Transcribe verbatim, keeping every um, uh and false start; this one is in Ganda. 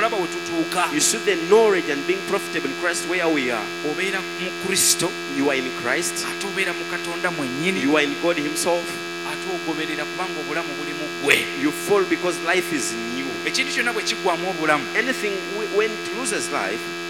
olaba we tutuuka. You see the knowledge and being profitable in Christ where we are. Obeera mu Kristo. You are in Christ. Ate obeera mu Katonda mwennyini. You are in God himself. Ate ogoberera kubanga obulamu buli mu ggwe. You fall because life is new. Ekintu kyonna bwe kiggwamu obulamu. Anything when it loses life,